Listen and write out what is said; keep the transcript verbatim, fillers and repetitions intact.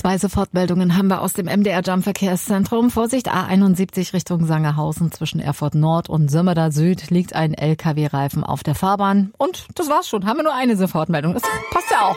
Zwei Sofortmeldungen haben wir aus dem M D R Jump Verkehrszentrum. Vorsicht, A einundsiebzig Richtung Sangerhausen zwischen Erfurt Nord und Sömmerda Süd liegt ein L K W-Reifen auf der Fahrbahn. Und das war's schon. Haben wir nur eine Sofortmeldung. Das passt ja auch.